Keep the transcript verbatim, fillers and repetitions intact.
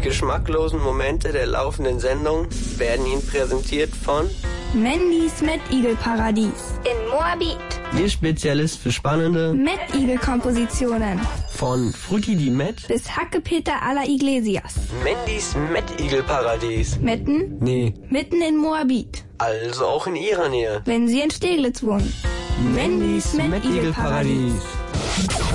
geschmacklosen Momente der laufenden Sendung werden Ihnen präsentiert von Mandys Mettigel-Paradies in Moabit. Ihr Spezialist für spannende Mettigel-Kompositionen. Von Frutti di Met Bis Hackepeter à la Iglesias. Mandys Mettigel-Paradies. Metten? Nee, Mitten in Moabit. also auch in Ihrer Nähe. Wenn Sie in Steglitz wohnen. Mandys Mettigel-Paradies.